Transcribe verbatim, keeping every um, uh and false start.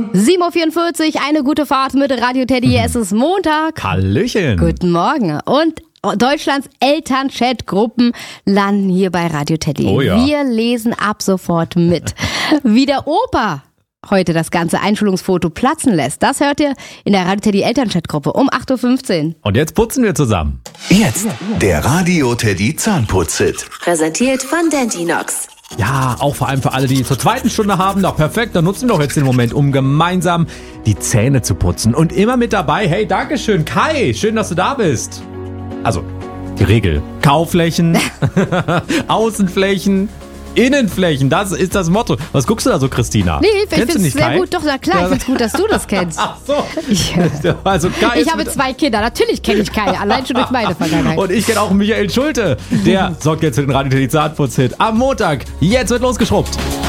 sieben Uhr vierundvierzig, eine gute Fahrt mit Radio Teddy. Es ist Montag. Hallöchen. Guten Morgen. Und Deutschlands Elternchat-Gruppen landen hier bei Radio Teddy. Oh ja. Wir lesen ab sofort mit. Wie der Opa heute das ganze Einschulungsfoto platzen lässt, das hört ihr in der Radio Teddy Elternchat-Gruppe um acht Uhr fünfzehn. Und jetzt putzen wir zusammen. Jetzt der Radio Teddy Zahnputz-Hit. Präsentiert von Dentinox. Ja, auch vor allem für alle, die zur zweiten Stunde haben. Doch perfekt, dann nutzen wir doch jetzt den Moment, um gemeinsam die Zähne zu putzen. Und immer mit dabei, hey, Dankeschön, Kai, schön, dass du da bist. Also, die Regel. Kauflächen, Außenflächen, Innenflächen, das ist das Motto. Was guckst du da so, Christina? Nee, ich Kennst finde es sehr Kai? gut. Doch, na klar, ich finde es gut, dass du das kennst. Ach so. Ja. Also Kai Ich ist habe mit- zwei Kinder, natürlich kenne ich Kai, allein schon durch meine Vergangenheit. Und ich kenne auch Michael Schulte. Der sorgt jetzt für den Radio Teddy Zahnputz-Hit am Montag. Jetzt wird losgeschrubbt.